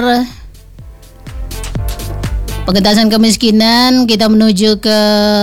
pengentasan kemiskinan, kita menuju ke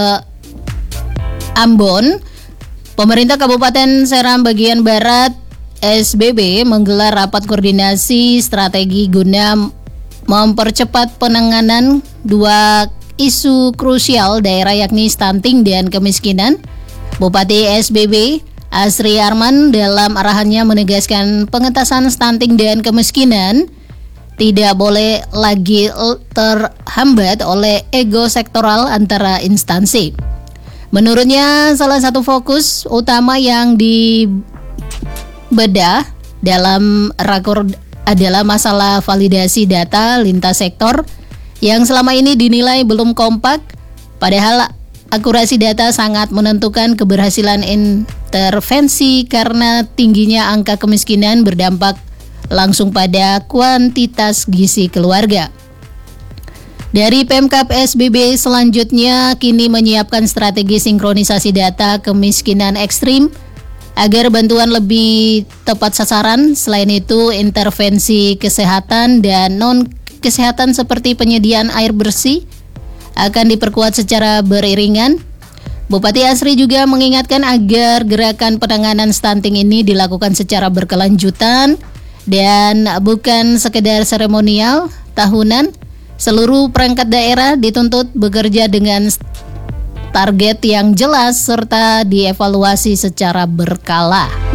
Ambon. Pemerintah Kabupaten Seram bagian Barat SBB menggelar rapat koordinasi strategi guna mempercepat penanganan dua isu krusial daerah yakni stunting dan kemiskinan. Bupati SBB Asri Arman dalam arahannya menegaskan pengentasan stunting dan kemiskinan tidak boleh lagi terhambat oleh ego sektoral antara instansi. Menurutnya, salah satu fokus utama yang dibedah dalam rakor adalah masalah validasi data lintas sektor yang selama ini dinilai belum kompak, padahal akurasi data sangat menentukan keberhasilan intervensi karena tingginya angka kemiskinan berdampak langsung pada kuantitas gizi keluarga. Dari Pemkab SBB selanjutnya kini menyiapkan strategi sinkronisasi data kemiskinan ekstrim agar bantuan lebih tepat sasaran. Selain itu, intervensi kesehatan dan non-kesehatan seperti penyediaan air bersih akan diperkuat secara beriringan. Bupati Asri juga mengingatkan agar gerakan penanganan stunting ini dilakukan secara berkelanjutan dan bukan sekedar seremonial tahunan. Seluruh perangkat daerah dituntut bekerja dengan target yang jelas serta dievaluasi secara berkala.